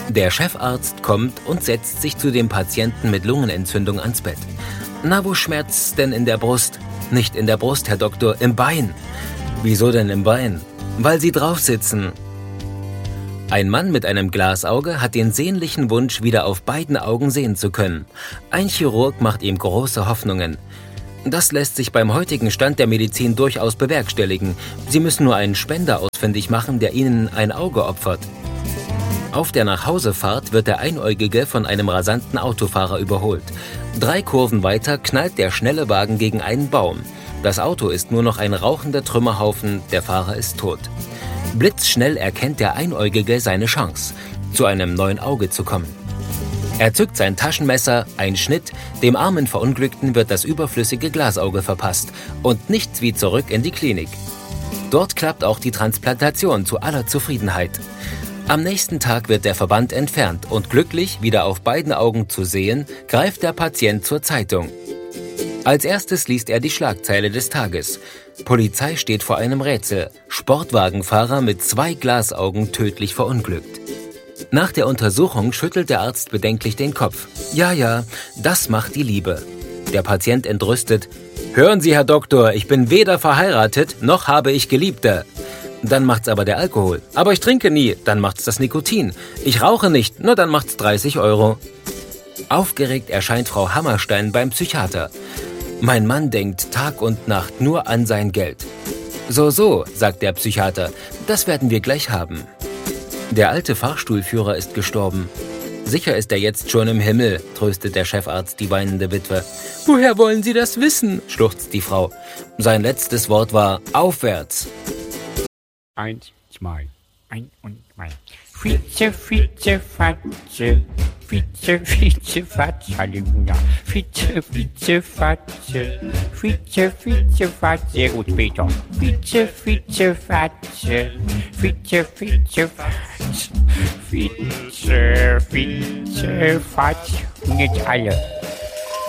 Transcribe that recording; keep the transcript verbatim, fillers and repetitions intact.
Der Chefarzt kommt und setzt sich zu dem Patienten mit Lungenentzündung ans Bett. »Na, wo schmerzt's denn in der Brust?« »Nicht in der Brust, Herr Doktor, im Bein.« »Wieso denn im Bein?« »Weil Sie drauf sitzen.« Ein Mann mit einem Glasauge hat den sehnlichen Wunsch, wieder auf beiden Augen sehen zu können. Ein Chirurg macht ihm große Hoffnungen. Das lässt sich beim heutigen Stand der Medizin durchaus bewerkstelligen. Sie müssen nur einen Spender ausfindig machen, der Ihnen ein Auge opfert. Auf der Nachhausefahrt wird der Einäugige von einem rasanten Autofahrer überholt. Drei Kurven weiter knallt der schnelle Wagen gegen einen Baum. Das Auto ist nur noch ein rauchender Trümmerhaufen, der Fahrer ist tot. Blitzschnell erkennt der Einäugige seine Chance, zu einem neuen Auge zu kommen. Er zückt sein Taschenmesser, ein Schnitt, dem armen Verunglückten wird das überflüssige Glasauge verpasst und nichts wie zurück in die Klinik. Dort klappt auch die Transplantation zu aller Zufriedenheit. Am nächsten Tag wird der Verband entfernt und glücklich, wieder auf beiden Augen zu sehen, greift der Patient zur Zeitung. Als erstes liest er die Schlagzeile des Tages. Polizei steht vor einem Rätsel. Sportwagenfahrer mit zwei Glasaugen tödlich verunglückt. Nach der Untersuchung schüttelt der Arzt bedenklich den Kopf. Ja, ja, das macht die Liebe. Der Patient entrüstet. Hören Sie, Herr Doktor, ich bin weder verheiratet, noch habe ich Geliebte. Dann macht's aber der Alkohol. Aber ich trinke nie, dann macht's das Nikotin. Ich rauche nicht, nur dann macht's dreißig Euro. Aufgeregt erscheint Frau Hammerstein beim Psychiater. Mein Mann denkt Tag und Nacht nur an sein Geld. So, so, sagt der Psychiater, das werden wir gleich haben. Der alte Fahrstuhlführer ist gestorben. Sicher ist er jetzt schon im Himmel, tröstet der Chefarzt die weinende Witwe. Woher wollen Sie das wissen? Schluchzt die Frau. Sein letztes Wort war aufwärts. Eins, zwei, ein und zwei. Vize, Vize, Fatze. Vize, Vize, Fatze. Halleluja. Vize, Vize, Fatze. Vize, Vize, Fatze. Sehr gut, Peter. Vize, Vize, Fatze. Vize, Vize, Fatze. Vize, Vize, Fatze. Und jetzt alle.